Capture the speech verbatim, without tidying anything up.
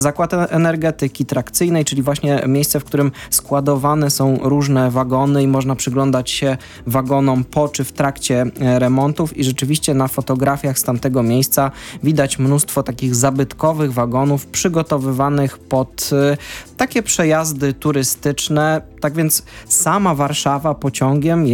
Zakład energetyki trakcyjnej, czyli właśnie miejsce, w którym składowane są różne wagony i można przyglądać się wagonom po czy w trakcie remontów i rzeczywiście na fotografiach z tamtego miejsca widać mnóstwo takich zabytkowych wagonów przygotowywanych pod takie przejazdy turystyczne. Tak więc sama Warszawa pociągiem